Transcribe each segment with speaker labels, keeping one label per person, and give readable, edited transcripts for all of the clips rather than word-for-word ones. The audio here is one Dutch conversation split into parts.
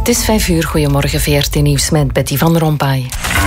Speaker 1: Het is 5 uur. Goedemorgen, VRT Nieuws met Betty van Rompuy.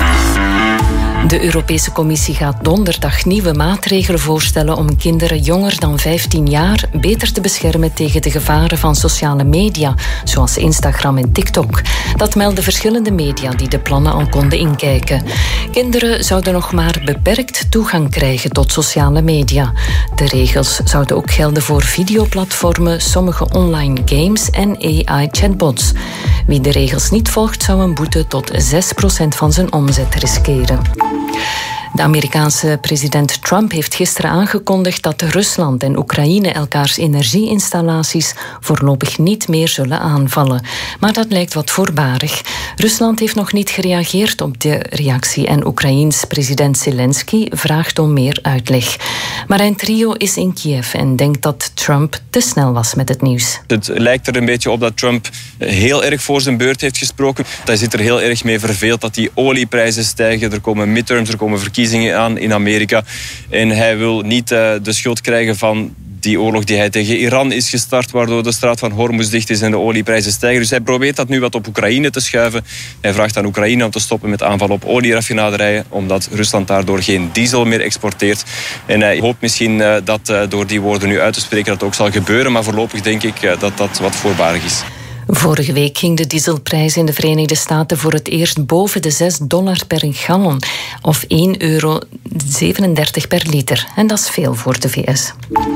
Speaker 1: De Europese Commissie gaat donderdag nieuwe maatregelen voorstellen om kinderen jonger dan 15 jaar beter te beschermen tegen de gevaren van sociale media, zoals Instagram en TikTok. Dat melden verschillende media die de plannen al konden inkijken. Kinderen zouden nog maar beperkt toegang krijgen tot sociale media. De regels zouden ook gelden voor videoplatformen, sommige online games en AI-chatbots. Wie de regels niet volgt, zou een boete tot 6% van zijn omzet riskeren. De Amerikaanse president Trump heeft gisteren aangekondigd dat Rusland en Oekraïne elkaars energieinstallaties voorlopig niet meer zullen aanvallen. Maar dat lijkt wat voorbarig. Rusland heeft nog niet gereageerd op de reactie en Oekraïens president Zelensky vraagt om meer uitleg. Marijn Trio is in Kiev en denkt dat Trump te snel was met het nieuws.
Speaker 2: Het lijkt er een beetje op dat Trump heel erg voor zijn beurt heeft gesproken. Hij zit er heel erg mee verveeld dat die olieprijzen stijgen. Er komen midterms, er komen verkiezingen aan in Amerika. En hij wil niet de schuld krijgen van die oorlog die hij tegen Iran is gestart, waardoor de straat van Hormuz dicht is en de olieprijzen stijgen. Dus hij probeert dat nu wat op Oekraïne te schuiven. Hij vraagt aan Oekraïne om te stoppen met aanvallen op olieraffinaderijen, omdat Rusland daardoor geen diesel meer exporteert. En hij hoopt misschien dat door die woorden nu uit te spreken dat ook zal gebeuren, maar voorlopig denk ik dat dat wat voorbarig is.
Speaker 1: Vorige week ging de dieselprijs in de Verenigde Staten voor het eerst boven de $6 per gallon, of €1,37 per liter. En dat is veel voor de VS.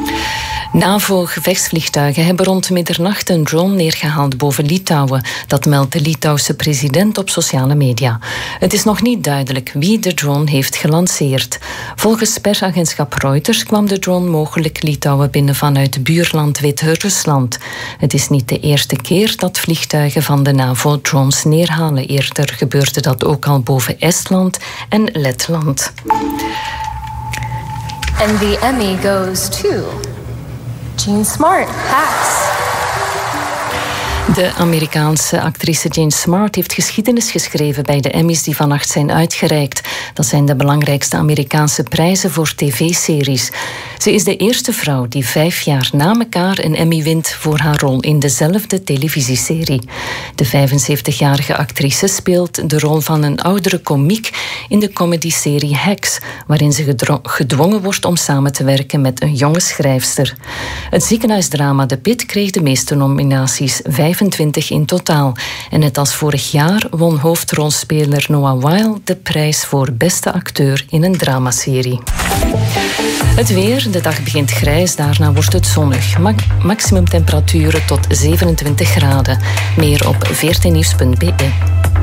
Speaker 1: NAVO-gevechtsvliegtuigen hebben rond middernacht een drone neergehaald boven Litouwen. Dat meldt de Litouwse president op sociale media. Het is nog niet duidelijk wie de drone heeft gelanceerd. Volgens persagentschap Reuters kwam de drone mogelijk Litouwen binnen vanuit buurland Wit-Rusland. Het is niet de eerste keer dat vliegtuigen van de NAVO drones neerhalen. Eerder gebeurde dat ook al boven Estland en Letland.
Speaker 3: And the Emmy goes to Jean Smart, Hacks.
Speaker 1: De Amerikaanse actrice Jean Smart heeft geschiedenis geschreven bij de Emmys die vannacht zijn uitgereikt. Dat zijn de belangrijkste Amerikaanse prijzen voor tv-series. Ze is de eerste vrouw die 5 jaar na elkaar een Emmy wint voor haar rol in dezelfde televisieserie. De 75-jarige actrice speelt de rol van een oudere komiek in de comedyserie Hacks, waarin ze gedwongen wordt om samen te werken met een jonge schrijfster. Het ziekenhuisdrama The Pit kreeg de meeste nominaties, 25 in totaal. En net als vorig jaar won hoofdrolspeler Noah Wyle de prijs voor beste acteur in een dramaserie. Het weer, de dag begint grijs, daarna wordt het zonnig. Maximumtemperaturen tot 27 graden. Meer op vrtnieuws.be.